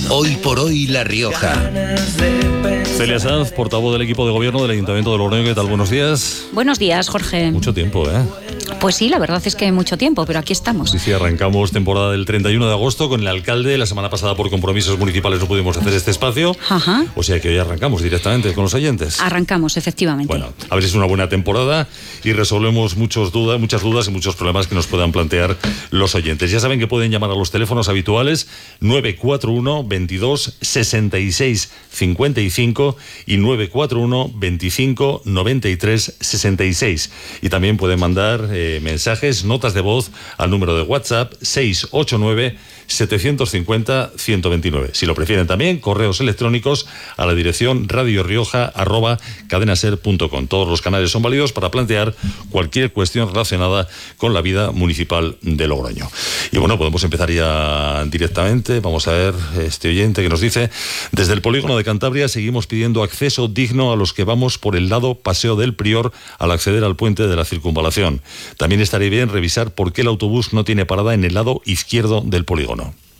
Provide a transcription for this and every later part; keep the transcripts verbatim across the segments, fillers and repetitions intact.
Hoy por hoy La Rioja. Celia Sanz, portavoz del equipo de gobierno del Ayuntamiento de Logroño. ¿Qué tal? Buenos días. Buenos días, Jorge. Mucho tiempo, ¿eh? Pues sí, la verdad es que mucho tiempo, pero aquí estamos. Sí, sí, arrancamos temporada del treinta y uno de agosto con el alcalde. La semana pasada por compromisos municipales no pudimos hacer este espacio. Ajá. O sea que hoy arrancamos directamente con los oyentes. Arrancamos, efectivamente. Bueno, a ver si es una buena temporada y resolvemos muchos dudas, muchas dudas y muchos problemas que nos puedan plantear los oyentes. Ya saben que pueden llamar a los teléfonos habituales nueve cuatro uno veintidós sesenta y seis cincuenta y cinco y nueve cuatro uno veinticinco noventa y tres sesenta y seis. Y también pueden mandar eh, mensajes, notas de voz al número de WhatsApp seis ocho nueve setecientos cincuenta ciento veintinueve. Si lo prefieren también, correos electrónicos a la dirección radiorioja arroba cadenaser punto com. Todos los canales son válidos para plantear cualquier cuestión relacionada con la vida municipal de Logroño. Y bueno, podemos empezar ya directamente. Vamos a ver este oyente que nos dice: desde el polígono de Cantabria seguimos pidiendo acceso digno a los que vamos por el lado Paseo del Prior al acceder al puente de la circunvalación. También estaría bien revisar por qué el autobús no tiene parada en el lado izquierdo del polígono.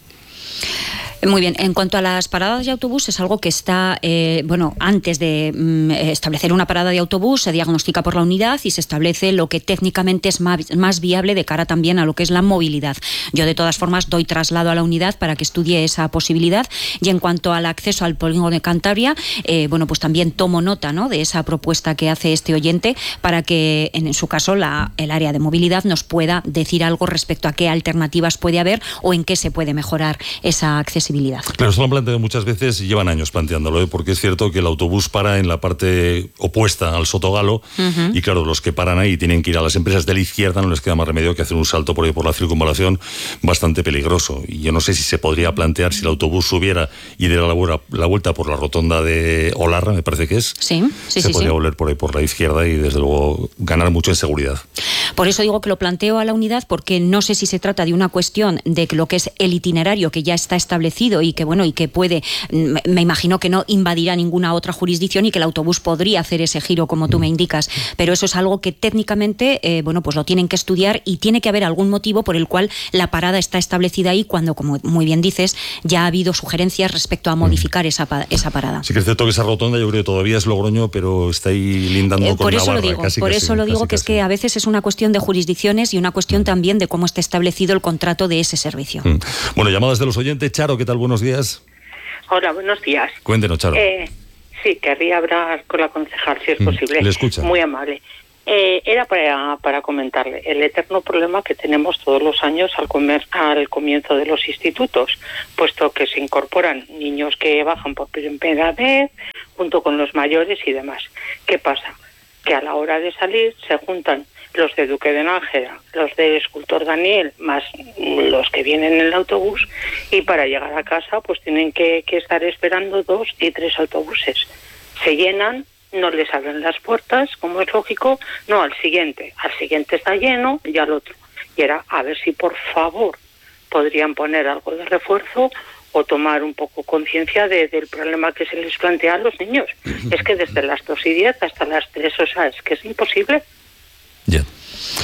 Muy bien, en cuanto a las paradas de autobús, es algo que está, eh, bueno, antes de mm, establecer una parada de autobús, se diagnostica por la unidad y se establece lo que técnicamente es más, más viable de cara también a lo que es la movilidad. Yo, de todas formas, doy traslado a la unidad para que estudie esa posibilidad. Y en cuanto al acceso al polígono de Cantabria, eh, bueno, pues también tomo nota, ¿no?, de esa propuesta que hace este oyente para que, en su caso, la, el área de movilidad nos pueda decir algo respecto a qué alternativas puede haber o en qué se puede mejorar esa accesibilidad. Claro, esto lo han planteado muchas veces y llevan años planteándolo, ¿eh? Porque es cierto que el autobús para en la parte opuesta al Sotogalo, uh-huh. Y claro, los que paran ahí tienen que ir a las empresas de la izquierda, no les queda más remedio que hacer un salto por ahí por la circunvalación bastante peligroso. Y yo no sé si se podría plantear, si el autobús subiera y diera la, vuelta, la vuelta por la rotonda de Olarra, me parece que es, sí, sí, se sí, podría sí. volver por ahí por la izquierda y desde luego ganar mucho en seguridad. Por eso digo que lo planteo a la unidad, porque no sé si se trata de una cuestión de lo que es el itinerario que ya está establecido y que bueno y que puede, me imagino que no invadirá ninguna otra jurisdicción y que el autobús podría hacer ese giro como tú me indicas, pero eso es algo que técnicamente eh, bueno pues lo tienen que estudiar y tiene que haber algún motivo por el cual la parada está establecida ahí cuando, como muy bien dices, ya ha habido sugerencias respecto a modificar esa, esa parada. Sí que es cierto que esa rotonda yo creo que todavía es Logroño, pero está ahí lindando eh, con Navarra. Por eso lo digo, casi, por casi, eso lo digo casi, que casi. Es que a veces es una cuestión de jurisdicciones y una cuestión también de cómo está establecido el contrato de ese servicio. Mm. Bueno, llamadas de los oyentes. Charo, ¿qué tal? Buenos días. Hola, buenos días. Cuéntenos, Charo. Eh, sí, querría hablar con la concejal, si es mm, posible. Le escucha. Muy amable. Eh, era para, para comentarle el eterno problema que tenemos todos los años al, comer, al comienzo de los institutos, puesto que se incorporan niños que bajan por primera vez, junto con los mayores y demás. ¿Qué pasa? Que a la hora de salir se juntan los de Duque de Nájera, los de Escultor Daniel, más los que vienen en el autobús, y para llegar a casa pues tienen que, que estar esperando dos y tres autobuses. Se llenan, no les abren las puertas, como es lógico, no al siguiente. Al siguiente está lleno y al otro. Y era a ver si por favor podrían poner algo de refuerzo o tomar un poco conciencia de, del problema que se les plantea a los niños. Es que desde las dos y diez hasta las tres, o sea, es que es imposible. Ya. Yeah.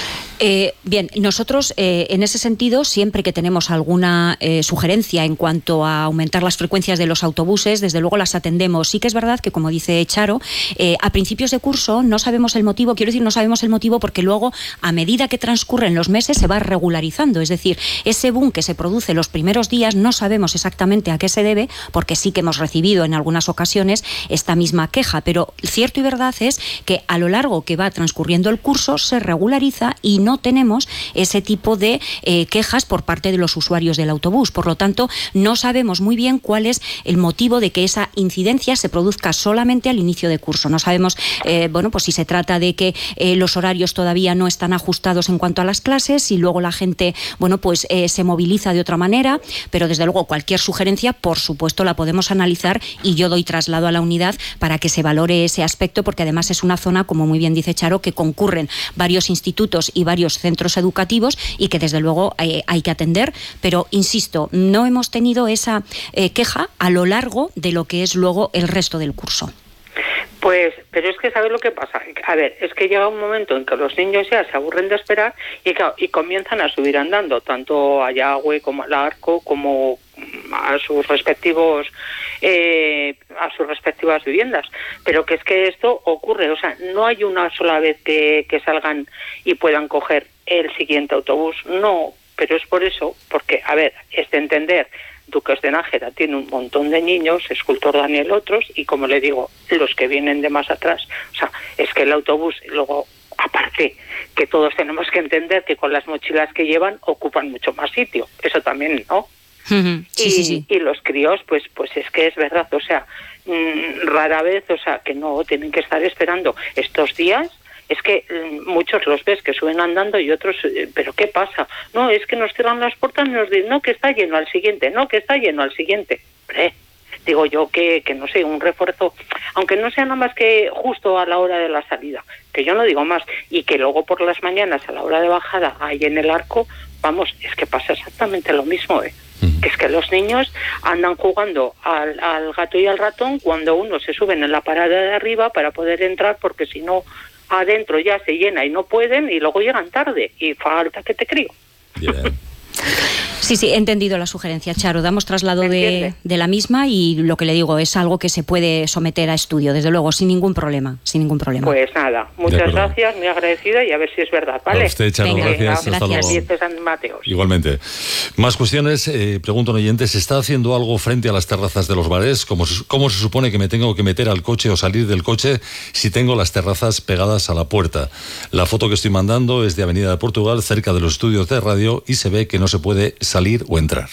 Eh, bien, nosotros eh, en ese sentido, siempre que tenemos alguna eh, sugerencia en cuanto a aumentar las frecuencias de los autobuses, desde luego las atendemos. Sí que es verdad que, como dice Charo, eh, a principios de curso no sabemos el motivo, quiero decir, no sabemos el motivo porque luego, a medida que transcurren los meses, se va regularizando. Es decir, ese boom que se produce los primeros días no sabemos exactamente a qué se debe, porque sí que hemos recibido en algunas ocasiones esta misma queja, pero cierto y verdad es que a lo largo que va transcurriendo el curso se regulariza y no tenemos ese tipo de eh, quejas por parte de los usuarios del autobús. Por lo tanto, no sabemos muy bien cuál es el motivo de que esa incidencia se produzca solamente al inicio de curso. No sabemos, eh, bueno, pues si se trata de que eh, los horarios todavía no están ajustados en cuanto a las clases y luego la gente, bueno, pues eh, se moviliza de otra manera, pero desde luego cualquier sugerencia, por supuesto, la podemos analizar y yo doy traslado a la unidad para que se valore ese aspecto, porque además es una zona, como muy bien dice Charo, que concurren varios institutos y varios centros educativos y que desde luego eh, hay que atender, pero insisto, no hemos tenido esa eh, queja a lo largo de lo que es luego el resto del curso. Pues, pero es que ¿sabes lo que pasa? A ver, es que llega un momento en que los niños ya se aburren de esperar y, y comienzan a subir andando, tanto a Yagüe como al Arco, como a sus respectivos eh, a sus respectivas viviendas, pero que es que esto ocurre, o sea, no hay una sola vez que, que salgan y puedan coger el siguiente autobús, no, pero es por eso, porque, a ver, es de entender, Duques de Nájera tiene un montón de niños, Escultor Daniel otros, y como le digo, los que vienen de más atrás, o sea, es que el autobús, luego, aparte, que todos tenemos que entender que con las mochilas que llevan ocupan mucho más sitio, eso también, ¿no? Uh-huh. Sí, y, sí, sí. y los críos, pues, pues es que es verdad, o sea, mmm, rara vez, o sea, que no tienen que estar esperando estos días. Es que mmm, muchos los ves que suben andando y otros, eh, ¿pero qué pasa? No, es que nos cierran las puertas y nos dicen, no, que está lleno al siguiente, no, que está lleno al siguiente. Eh, digo yo que, que, no sé, un refuerzo, aunque no sea nada más que justo a la hora de la salida, que yo no digo más, y que luego por las mañanas a la hora de bajada, ahí en el arco, vamos, es que pasa exactamente lo mismo, ¿eh? Que es que los niños andan jugando al, al gato y al ratón cuando uno se suben en la parada de arriba para poder entrar, porque si no, adentro ya se llena y no pueden, y luego llegan tarde, y falta que te crío. Bien. Sí, sí, he entendido la sugerencia, Charo. Damos traslado de, de la misma y lo que le digo es algo que se puede someter a estudio, desde luego, sin ningún problema. Sin ningún problema. Pues nada, muchas gracias, muy agradecida y a ver si es verdad, ¿vale? A usted, Charo, Venga, gracias. gracias. Hasta luego. San Mateos. Igualmente. Más cuestiones. Eh, pregunto, oyente, ¿se está haciendo algo frente a las terrazas de los bares? ¿Cómo se, ¿Cómo se supone que me tengo que meter al coche o salir del coche si tengo las terrazas pegadas a la puerta? La foto que estoy mandando es de Avenida de Portugal, cerca de los estudios de radio, y se ve que no se puede salir o entrar.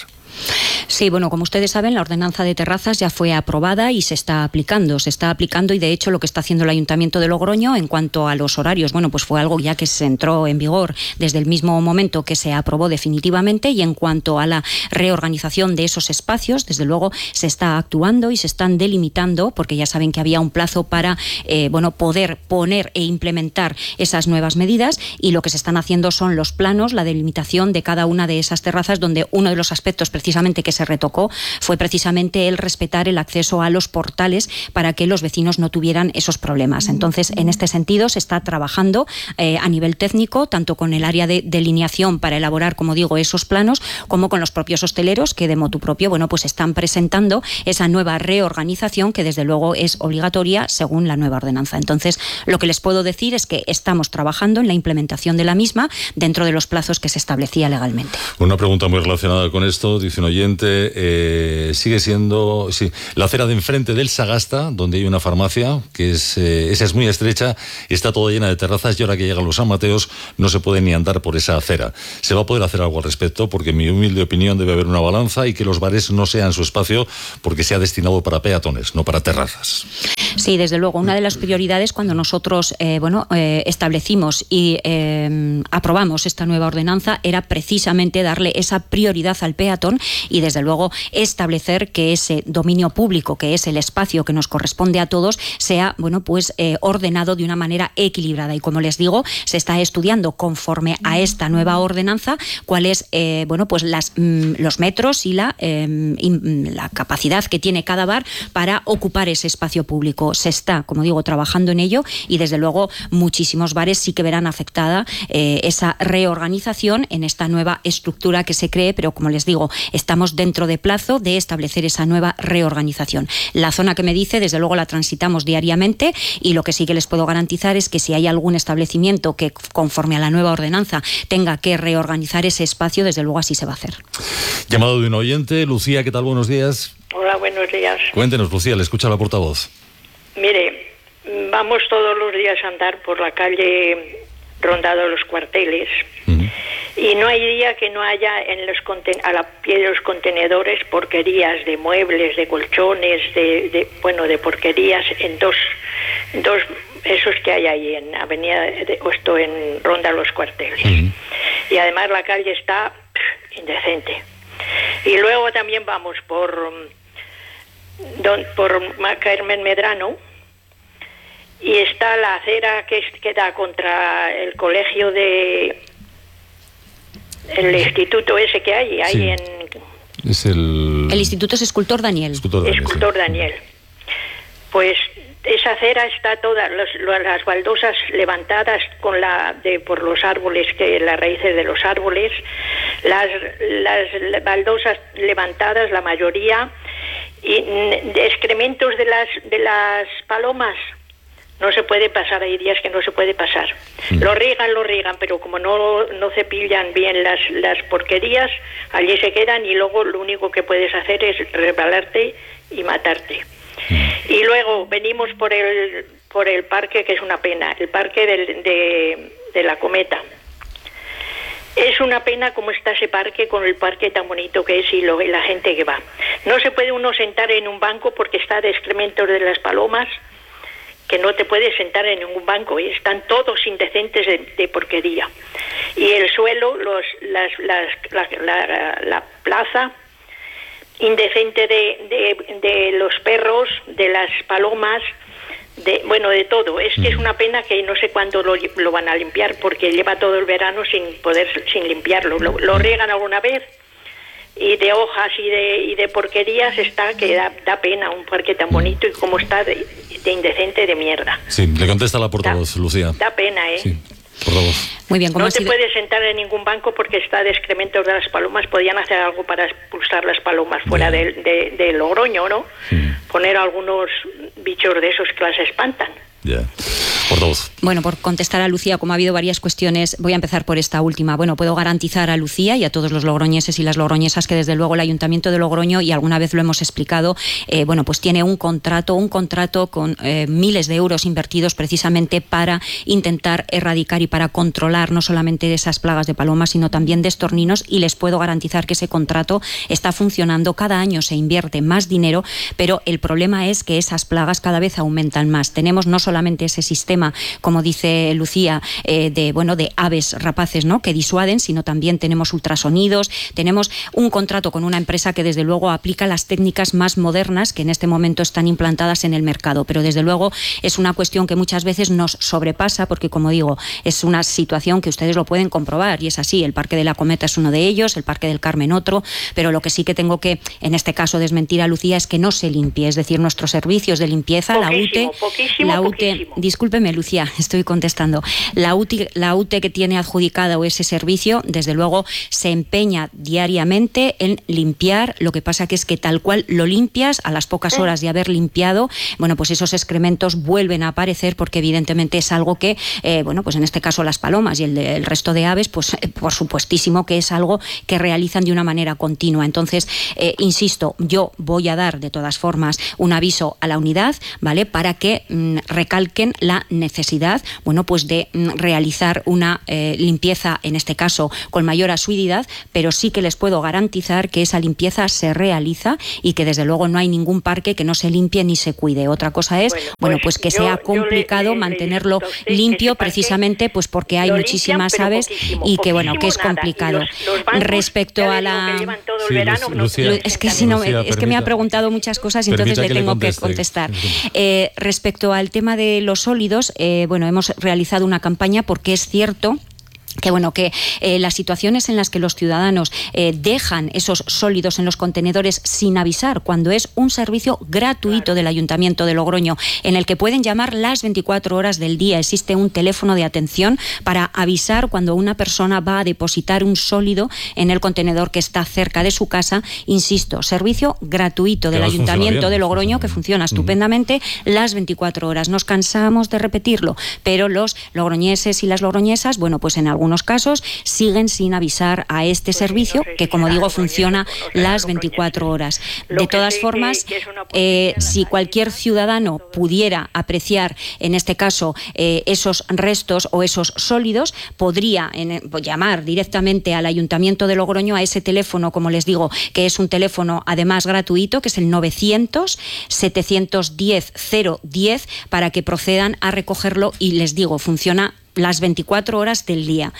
Sí, bueno, como ustedes saben, la ordenanza de terrazas ya fue aprobada y se está aplicando. Se está aplicando y, de hecho, lo que está haciendo el Ayuntamiento de Logroño en cuanto a los horarios, bueno, pues fue algo ya que se entró en vigor desde el mismo momento que se aprobó definitivamente, y en cuanto a la reorganización de esos espacios, desde luego se está actuando y se están delimitando, porque ya saben que había un plazo para eh, bueno, poder poner e implementar esas nuevas medidas, y lo que se están haciendo son los planos, la delimitación de cada una de esas terrazas, donde uno de los aspectos precisamente que se retocó fue precisamente el respetar el acceso a los portales para que los vecinos no tuvieran esos problemas. Entonces, en este sentido, se está trabajando eh, a nivel técnico, tanto con el área de delineación para elaborar, como digo, esos planos, como con los propios hosteleros que de motu propio, bueno, pues están presentando esa nueva reorganización que desde luego es obligatoria según la nueva ordenanza. Entonces, lo que les puedo decir es que estamos trabajando en la implementación de la misma dentro de los plazos que se establecía legalmente. Una pregunta muy relacionada con esto, dice un oyente, eh, sigue siendo sí, la acera de enfrente del Sagasta, donde hay una farmacia, que es eh, esa es muy estrecha, está toda llena de terrazas, y ahora que llegan los San Mateos no se puede ni andar por esa acera. ¿Se va a poder hacer algo al respecto? Porque en mi humilde opinión debe haber una balanza, y que los bares no sean su espacio porque sea destinado para peatones, no para terrazas. Sí, desde luego, una de las prioridades cuando nosotros eh, bueno, eh, establecimos y eh, aprobamos esta nueva ordenanza era precisamente darle esa prioridad al peatón, y desde luego establecer que ese dominio público, que es el espacio que nos corresponde a todos, sea bueno, pues eh, ordenado de una manera equilibrada. Y como les digo, se está estudiando conforme a esta nueva ordenanza cuáles eh, bueno, pues las, mm, los metros y la, eh, y la capacidad que tiene cada bar para ocupar ese espacio público. Se está, como digo, trabajando en ello, y desde luego muchísimos bares sí que verán afectada eh, esa reorganización en esta nueva estructura que se cree, pero como les digo, estamos dentro de plazo de establecer esa nueva reorganización. La zona que me dice, desde luego la transitamos diariamente, y lo que sí que les puedo garantizar es que si hay algún establecimiento que conforme a la nueva ordenanza tenga que reorganizar ese espacio, desde luego así se va a hacer. Llamado de un oyente. Lucía, ¿qué tal? Buenos días. Hola, buenos días. Cuéntenos, Lucía, le escucha la portavoz. Mire, vamos todos los días a andar por la calle Rondado los Cuarteles, uh-huh. y no hay día que no haya en los conten- a la pie de los contenedores porquerías de muebles, de colchones, de, de bueno, de porquerías en dos, dos esos que hay ahí en Avenida de, o esto en Ronda los Cuarteles. Uh-huh. Y además la calle está pff, indecente. Y luego también vamos por don, por Carmen Medrano, y está la acera que, es, que da contra el colegio de el instituto ese que hay ahí sí. en es el el instituto es Escultor Daniel Escultor Daniel, Escultor sí. Daniel. Pues esa acera está toda los, las baldosas levantadas con la de por los árboles, que las raíces de los árboles, las, las baldosas levantadas, la mayoría, y de excrementos de las, de las palomas. No se puede pasar, hay días que no se puede pasar. Mm. Lo riegan, lo riegan, pero como no, no cepillan bien las, las porquerías, allí se quedan y luego lo único que puedes hacer es resbalarte y matarte. Mm. Y luego venimos por el, por el parque, que es una pena, el parque del, de, de la Cometa. Es una pena cómo está ese parque, con el parque tan bonito que es y, lo, y la gente que va. No se puede uno sentar en un banco porque está de excrementos de las palomas, que no te puedes sentar en ningún banco y están todos indecentes de, de porquería. Y el suelo, los, las, las, la, la, la plaza, indecente de, de, de los perros, de las palomas, de bueno, de todo. Es que es una pena que no sé cuándo lo, lo van a limpiar, porque lleva todo el verano sin poder, sin limpiarlo. Lo, lo riegan alguna vez, y de hojas y de, y de porquerías está que da, da pena un parque tan bonito y como está de, de indecente de mierda. Sí, le contesta la portavoz, da, Lucía. Da pena, ¿eh? Sí, portavoz. Muy bien, ¿cómo no ha te sido? puedes sentar en ningún banco porque está de excrementos de las palomas. Podían hacer algo para expulsar las palomas fuera de, de, de Logroño, ¿no? Sí. Poner algunos bichos de esos que las espantan. Ya. Yeah. Portavoz. Bueno, por contestar a Lucía, como ha habido varias cuestiones, voy a empezar por esta última. Bueno, puedo garantizar a Lucía y a todos los logroñeses y las logroñesas que desde luego el Ayuntamiento de Logroño, y alguna vez lo hemos explicado, eh, bueno, pues tiene un contrato, un contrato con eh, miles de euros invertidos precisamente para intentar erradicar y para controlar no solamente esas plagas de palomas, sino también de estorninos, y les puedo garantizar que ese contrato está funcionando. Cada año se invierte más dinero, pero el problema es que esas plagas cada vez aumentan más. Tenemos no solamente ese sistema, como dice Lucía, eh, de bueno de aves rapaces, ¿no?, que disuaden, sino también tenemos ultrasonidos, tenemos un contrato con una empresa que desde luego aplica las técnicas más modernas que en este momento están implantadas en el mercado, pero desde luego es una cuestión que muchas veces nos sobrepasa, porque como digo, es una situación que ustedes lo pueden comprobar y es así. El Parque de la Cometa es uno de ellos, el Parque del Carmen otro, pero lo que sí que tengo que en este caso desmentir a Lucía es que no se limpie, es decir, nuestros servicios de limpieza, poquísimo, la U T E, poquísimo, la U T E, poquísimo. Discúlpeme, Lucía, estoy contestando. La U T E, la U T E que tiene adjudicado ese servicio, desde luego, se empeña diariamente en limpiar. Lo que pasa que es que tal cual lo limpias, a las pocas horas de haber limpiado, bueno, pues esos excrementos vuelven a aparecer, porque evidentemente es algo que, eh, bueno, pues en este caso las palomas y el, de, el resto de aves, pues eh, por supuestísimo que es algo que realizan de una manera continua. Entonces, eh, insisto, yo voy a dar de todas formas un aviso a la unidad, ¿vale?, para que mmm, recalquen la necesidad, bueno, pues de mm, realizar una eh, limpieza, en este caso con mayor asiduidad, pero sí que les puedo garantizar que esa limpieza se realiza y que desde luego no hay ningún parque que no se limpie ni se cuide. Otra cosa es, bueno, bueno pues que yo, sea complicado le, le, mantenerlo le limpio, precisamente pues porque hay muchísimas limpian, aves y que bueno, que es complicado. Los, los bancos, respecto a la que llevan todo el sí, verano, Lucía, no Lucía, es que si no, Lucía, es que permita, me ha preguntado muchas cosas y entonces le que tengo le que contestar. Eh, respecto al tema de los sólidos, eh, bueno, hemos realizado una campaña porque es cierto que bueno que eh, las situaciones en las que los ciudadanos eh, dejan esos sólidos en los contenedores sin avisar, cuando es un servicio gratuito claro. del Ayuntamiento de Logroño, en el que pueden llamar las veinticuatro horas del día. Existe un teléfono de atención para avisar cuando una persona va a depositar un sólido en el contenedor que está cerca de su casa. Insisto, servicio gratuito del Ayuntamiento de Logroño que funciona estupendamente las veinticuatro horas. Nos cansamos de repetirlo, pero los logroñeses y las logroñesas, bueno, pues en algún casos siguen sin avisar a este pues servicio no sé, que, como si digo, funciona las veinticuatro horas. De todas formas, que, que eh, si cualquier ciudadano pudiera apreciar, en este caso, eh, esos restos o esos sólidos, podría en, llamar directamente al Ayuntamiento de Logroño a ese teléfono, como les digo, que es un teléfono además gratuito, que es el novecientos, setecientos diez, cero diez, para que procedan a recogerlo y, les digo, funciona las veinticuatro horas del día.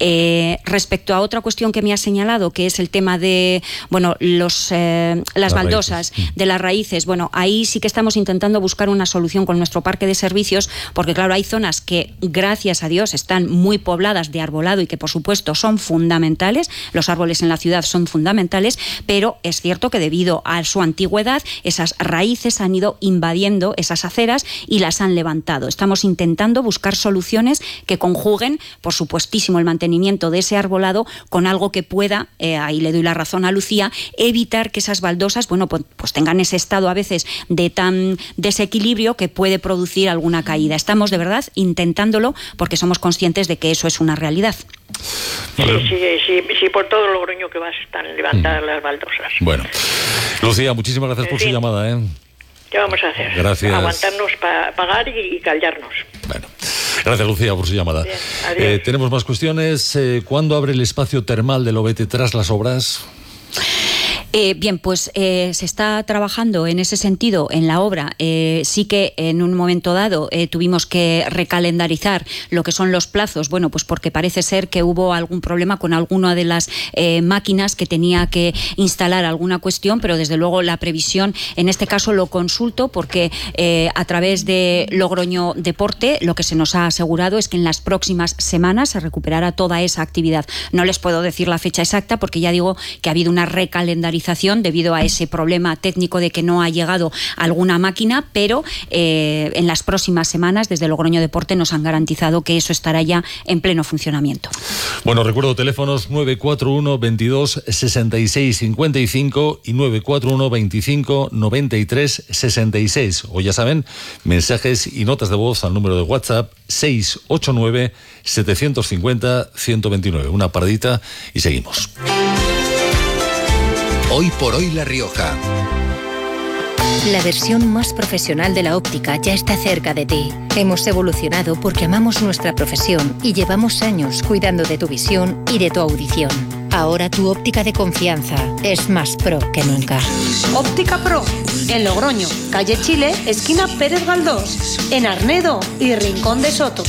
Eh, respecto a otra cuestión que me ha señalado, que es el tema de bueno los eh, las, las baldosas raíces. de las raíces, bueno, ahí sí que estamos intentando buscar una solución con nuestro parque de servicios, porque claro, hay zonas que, gracias a Dios, están muy pobladas de arbolado y que por supuesto son fundamentales, los árboles en la ciudad son fundamentales, pero es cierto que debido a su antigüedad, esas raíces han ido invadiendo esas aceras y las han levantado. Estamos intentando buscar soluciones que conjuguen, por supuestísimo, el mantenimiento de ese arbolado con algo que pueda, eh, ahí le doy la razón a Lucía, evitar que esas baldosas, bueno, pues, pues tengan ese estado a veces de tan desequilibrio que puede producir alguna caída. Estamos de verdad intentándolo porque somos conscientes de que eso es una realidad. Sí, sí, sí, sí, por todo Logroño que vas están levantadas mm. las baldosas. Bueno, Lucía, muchísimas gracias en por fin. su llamada, ¿eh? ¿Qué vamos a hacer? Gracias. Aguantarnos para pagar y, y callarnos. Bueno, gracias Lucía por su llamada. Bien, eh, tenemos más cuestiones. Eh, ¿Cuándo abre el espacio termal del Obete tras las obras? Eh, bien, pues eh, se está trabajando en ese sentido en la obra. Eh, sí que en un momento dado eh, tuvimos que recalendarizar lo que son los plazos, bueno, pues porque parece ser que hubo algún problema con alguna de las eh, máquinas que tenía que instalar alguna cuestión, pero desde luego la previsión, en este caso lo consulto porque eh, a través de Logroño Deporte lo que se nos ha asegurado es que en las próximas semanas se recuperará toda esa actividad. No les puedo decir la fecha exacta porque ya digo que ha habido una recalendarización debido a ese problema técnico de que no ha llegado alguna máquina, pero eh, en las próximas semanas desde Logroño Deporte nos han garantizado que eso estará ya en pleno funcionamiento. Bueno, recuerdo teléfonos nueve cuatro uno veintidós sesenta y seis cincuenta y cinco y nueve cuatro uno veinticinco noventa y tres sesenta y seis, o ya saben, mensajes y notas de voz al número de WhatsApp seis ocho nueve setecientos cincuenta ciento veintinueve. Una paradita y seguimos. Hoy por hoy La Rioja. La versión más profesional de la óptica ya está cerca de ti. Hemos evolucionado porque amamos nuestra profesión y llevamos años cuidando de tu visión y de tu audición. Ahora tu óptica de confianza es más pro que nunca. Óptica Pro, en Logroño, calle Chile, esquina Pérez Galdós, en Arnedo y Rincón de Soto.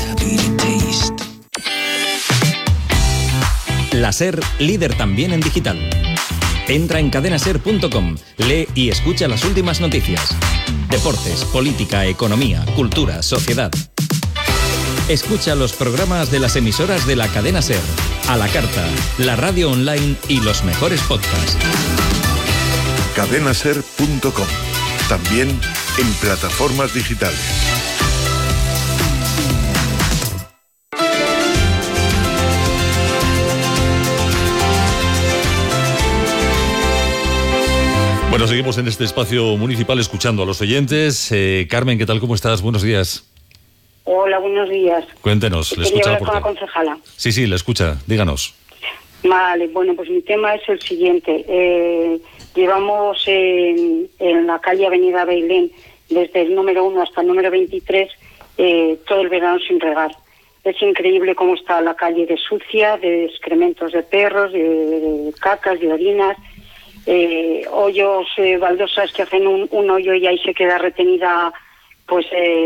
La SER, líder también en digital. Entra en cadena ser punto com, lee y escucha las últimas noticias. Deportes, política, economía, cultura, sociedad. Escucha los programas de las emisoras de la cadena SER, a la carta, la radio online y los mejores podcasts. cadena ser punto com, también en plataformas digitales. Bueno, seguimos en este espacio municipal escuchando a los oyentes. Eh, Carmen, ¿qué tal? ¿Cómo estás? Buenos días. Hola, buenos días. Cuéntenos, le escucha la con la concejala. Sí, sí, le escucha. Díganos. Vale, bueno, pues mi tema es el siguiente. Eh, llevamos en, en la calle Avenida Bailén, desde el número uno hasta el número veintitrés, eh, todo el verano sin regar. Es increíble cómo está la calle de sucia, de excrementos de perros, de, de cacas, de orinas. Eh, hoyos, eh, baldosas que hacen un, un hoyo y ahí se queda retenida pues eh,